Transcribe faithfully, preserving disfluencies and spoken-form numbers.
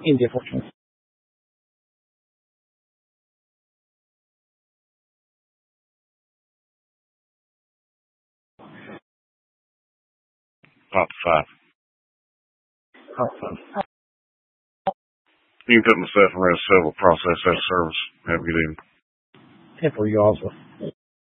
India Fortunes. Top five. Top five. You can put myself in red civil process that service. Have a good evening. ten for you also.